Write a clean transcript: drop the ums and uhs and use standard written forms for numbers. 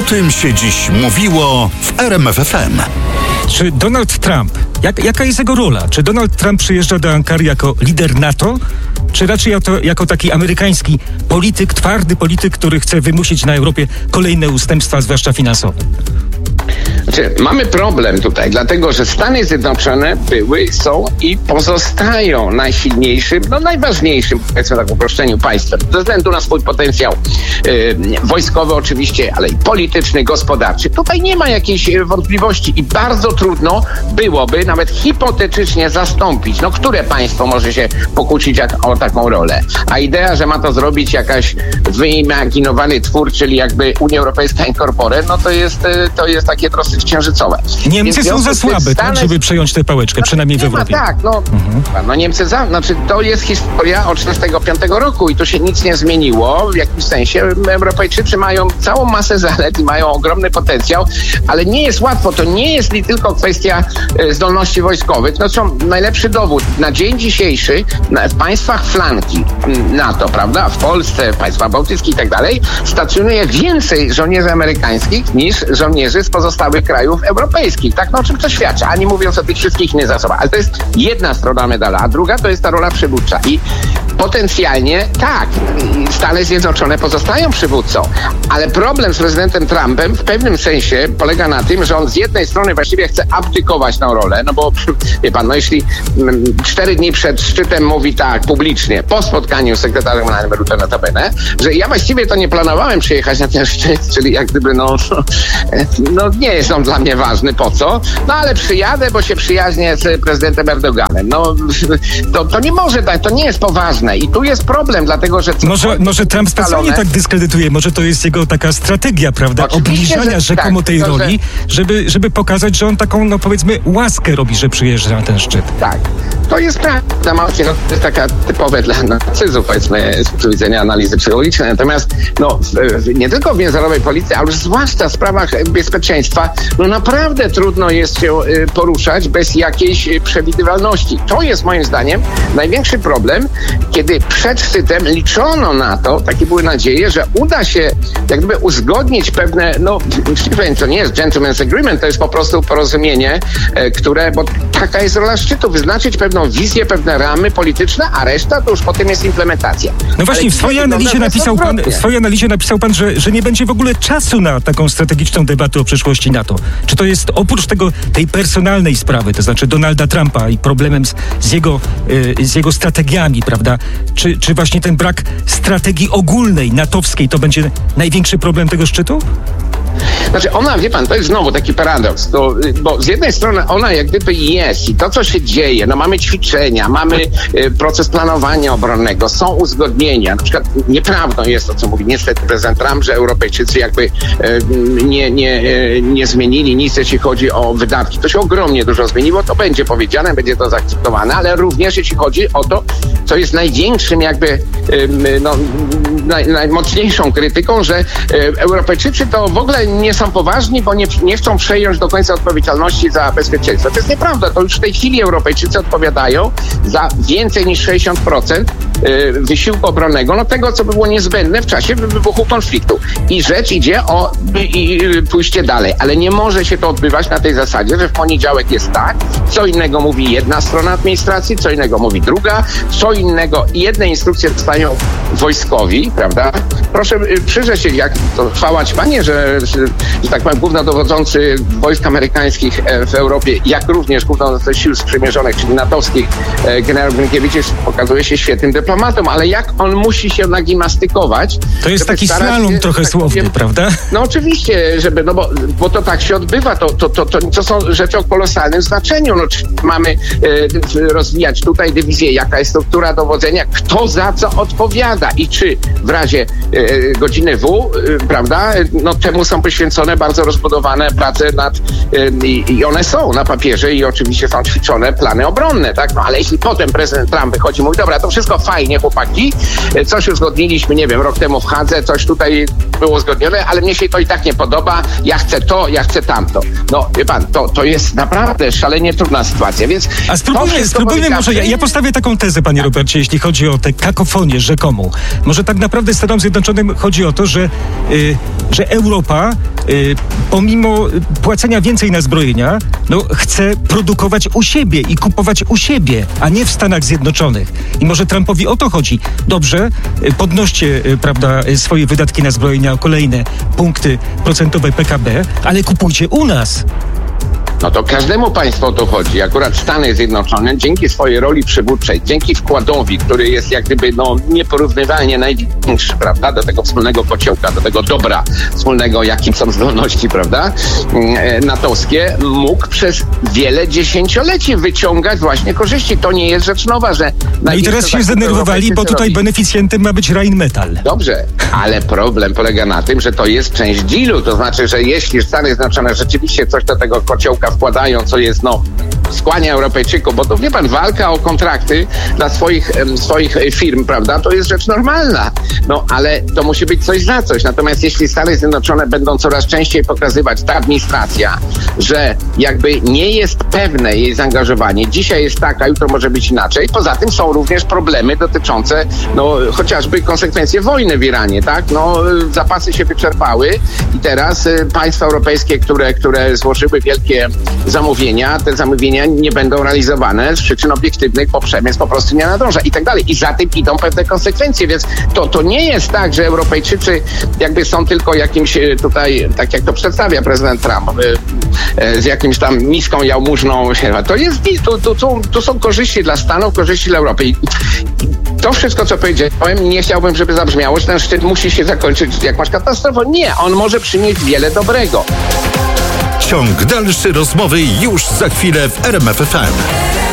tym się dziś mówiło w RMF FM. Czy Donald Trump, jaka jest jego rola? Czy Donald Trump przyjeżdża do Ankary jako lider NATO, czy raczej jako taki amerykański polityk, twardy polityk, który chce wymusić na Europie kolejne ustępstwa, zwłaszcza finansowe? Mamy problem tutaj, dlatego że Stany Zjednoczone były, są i pozostają najsilniejszym, najważniejszym, powiedzmy tak w uproszczeniu, państwem. Ze względu na swój potencjał wojskowy oczywiście, ale i polityczny, gospodarczy. Tutaj nie ma jakiejś wątpliwości i bardzo trudno byłoby nawet hipotetycznie zastąpić. Które państwo może się pokłócić o taką rolę? A idea, że ma to zrobić jakaś wyimaginowany twór, czyli jakby Unia Europejska in corpore, to jest takie dosyć księżycowe. Niemcy są za słabe, tak, żeby przejąć tę pałeczkę, przynajmniej w Europie. Tak, Niemcy to jest historia od 1945 roku i tu się nic nie zmieniło. W jakimś sensie Europejczycy mają całą masę zalet i mają ogromny potencjał, ale nie jest łatwo. To nie jest tylko kwestia zdolności wojskowych. Zresztą najlepszy dowód na dzień dzisiejszy w państwach flanki NATO, prawda, w Polsce, państwach bałtyckich i tak dalej, stacjonuje więcej żołnierzy amerykańskich niż żołnierzy z pozostałych krajów europejskich. Tak, o czym to świadczy? A nie mówiąc o tych wszystkich innych zasobach. Ale to jest jedna strona medala, a druga to jest ta rola przywódcza. I potencjalnie tak, Stany Zjednoczone pozostają przywódcą, ale problem z prezydentem Trumpem w pewnym sensie polega na tym, że on z jednej strony właściwie chce abdykować na rolę, bo wie pan, jeśli 4 dni przed szczytem mówi tak publicznie, po spotkaniu z sekretarzem generalnym Rutte notabene, że ja właściwie to nie planowałem przyjechać na ten szczyt, czyli jak gdyby nie jest on dla mnie ważny, po co? Ale przyjadę, bo się przyjaźnię z prezydentem Erdoganem. To nie może tak, to nie jest poważne i tu jest problem, dlatego że... Może Trump specjalnie tak dyskredytuje, może to jest jego taka strategia, prawda, obniżania rzekomo tej roli, żeby pokazać, że on taką, powiedzmy, łaskę robi, że przyjeżdża na ten szczyt. Tak, to jest prawda, to jest taka typowe dla narcyzów, powiedzmy, z punktu widzenia analizy psychologicznej, natomiast nie tylko w międzynarodowej polityce, ale zwłaszcza w sprawach bezpieczeństwa, naprawdę trudno jest się poruszać bez jakiejś przewidywalności. To jest moim zdaniem największy problem, kiedy przed szczytem liczono na to, takie były nadzieje, że uda się jak gdyby uzgodnić pewne, to nie jest gentleman's agreement, to jest po prostu porozumienie, bo taka jest rola szczytu, wyznaczyć pewną wizję, pewne ramy polityczne, a reszta to już potem jest implementacja. Właśnie, w swojej analizie napisał pan, że nie będzie w ogóle czasu na taką strategiczną debatę o przyszłości NATO. Czy to jest oprócz tej personalnej sprawy, to znaczy Donalda Trumpa i problemem z jego strategiami, prawda? Czy właśnie ten brak strategii ogólnej, natowskiej, to będzie największy problem tego szczytu? Ona, wie pan, to jest znowu taki paradoks, bo z jednej strony ona jak gdyby jest i to, co się dzieje, mamy ćwiczenia, mamy proces planowania obronnego, są uzgodnienia. Na przykład nieprawdą jest to, co mówi niestety prezydent Trump, że Europejczycy jakby nie zmienili nic, jeśli chodzi o wydatki. To się ogromnie dużo zmieniło, to będzie powiedziane, będzie to zaakceptowane, ale również jeśli chodzi o to, co jest największym jakby najmocniejszą krytyką, że Europejczycy to w ogóle nie są poważni, bo nie chcą przejąć do końca odpowiedzialności za bezpieczeństwo. To jest nieprawda. To już w tej chwili Europejczycy odpowiadają za więcej niż 60% wysiłku obronnego, tego, co by było niezbędne w czasie wybuchu konfliktu. I rzecz idzie o pójście dalej. Ale nie może się to odbywać na tej zasadzie, że w poniedziałek jest tak, co innego mówi jedna strona administracji, co innego mówi druga, co innego i jedne instrukcje dostają wojskowi, prawda? Proszę przyjrzeć się, jak to chwała ci panie, że tak powiem, głównodowodzący wojsk amerykańskich w Europie, jak również głównodowodzący sił sprzymierzonych, czyli natowskich, generał Blinkiewicz okazuje się świetnym dyplomatą, ale jak on musi się nagimastykować. To jest taki slalom trochę słowny, prawda? Oczywiście, bo to tak się odbywa, to są rzeczy o kolosalnym znaczeniu. Czy mamy rozwijać tutaj dywizję, jaka jest struktura dowodzenia, kto za co odpowiada i czy w razie godziny W, prawda, temu są poświęcone bardzo rozbudowane prace i one są na papierze i oczywiście są ćwiczone plany obronne, tak? Ale jeśli potem prezydent Trump wychodzi i mówi, dobra, to wszystko fajnie, chłopaki, coś uzgodniliśmy, nie wiem, rok temu w Hadze, coś tutaj było uzgodnione, ale mnie się to i tak nie podoba, ja chcę to, ja chcę tamto. Wie pan, to jest naprawdę szalenie trudna sytuacja, więc... A spróbujmy może, ja postawię taką tezę, panie Robercie, jeśli chodzi o tę kakofonię rzekomą. Może tak naprawdę Stanom Zjednoczonym chodzi o to, że że Europa pomimo płacenia więcej na zbrojenia, chce produkować u siebie i kupować u siebie, a nie w Stanach Zjednoczonych. I może Trumpowi o to chodzi. Dobrze, podnoście, prawda, swoje wydatki na zbrojenia o kolejne punkty procentowe PKB, ale kupujcie u nas. No to każdemu państwu o to chodzi. Akurat Stany Zjednoczone dzięki swojej roli przywódczej, dzięki wkładowi, który jest jak gdyby nieporównywalnie największy, prawda, do tego wspólnego kociołka, do tego dobra wspólnego, jakim są zdolności, prawda, natowskie, mógł przez wiele dziesięcioleci wyciągać właśnie korzyści. To nie jest rzecz nowa, że... No i teraz się zdenerwowali, bo tutaj beneficjentem ma być Rheinmetall. Dobrze, ale problem polega na tym, że to jest część dealu, to znaczy, że jeśli Stany Zjednoczone rzeczywiście coś do tego kociołka wkładają, co jest, skłania Europejczyków, bo to wie pan, walka o kontrakty dla swoich firm, prawda, to jest rzecz normalna. Ale to musi być coś za coś. Natomiast jeśli Stany Zjednoczone będą coraz częściej pokazywać, ta administracja, że jakby nie jest pewne jej zaangażowanie, dzisiaj jest tak, a jutro może być inaczej. Poza tym są również problemy dotyczące, chociażby konsekwencje wojny w Iranie, tak? Zapasy się wyczerpały i teraz państwa europejskie, które złożyły wielkie zamówienia, te zamówienia nie będą realizowane z przyczyn obiektywnych, bo przemysł po prostu nie nadąża i tak dalej. I za tym idą pewne konsekwencje, więc to nie jest tak, że Europejczycy jakby są tylko jakimś tutaj, tak jak to przedstawia prezydent Trump, z jakimś tam miską jałmużną. To są korzyści dla Stanów, korzyści dla Europy. I to wszystko, co powiedziałem, nie chciałbym, żeby zabrzmiało, że ten szczyt musi się zakończyć jakąś katastrofą. Nie, on może przynieść wiele dobrego. Ciąg dalszy rozmowy już za chwilę w RMF FM.